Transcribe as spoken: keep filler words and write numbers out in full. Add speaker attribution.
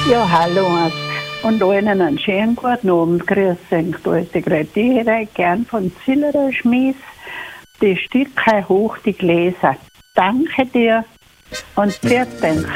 Speaker 1: Ja, hallo. Und allen einen schönen guten Abend. Grüß euch, da ist die Gretiere, gern von Zillerer Schmies. Die Stücke hoch, die Gläser. Danke dir und vielen Dank.